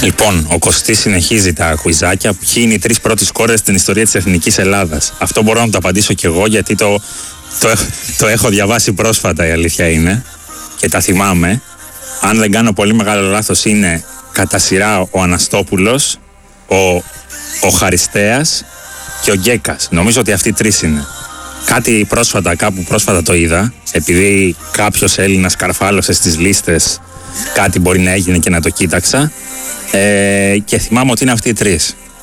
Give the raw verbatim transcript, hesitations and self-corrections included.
Λοιπόν, ο Κωστής συνεχίζει τα κουιζάκια. Ποιοι είναι οι τρεις πρώτες σκόρερ στην ιστορία της Εθνικής Ελλάδας? Αυτό μπορώ να το απαντήσω κι εγώ, γιατί το, το, το έχω διαβάσει πρόσφατα, η αλήθεια είναι. Και τα θυμάμαι. Αν δεν κάνω πολύ μεγάλο λάθος, είναι κατά σειρά ο Αναστόπουλος, ο, ο Χαριστέας και ο Γκέκας. Νομίζω ότι αυτοί οι τρεις είναι. Κάτι πρόσφατα, κάπου πρόσφατα το είδα, επειδή κάποιος Έλληνας καρφάλωσε στις λίστες, κάτι μπορεί να έγινε και να το κοίταξα, ε, και θυμάμαι ότι είναι αυτοί οι τρεις.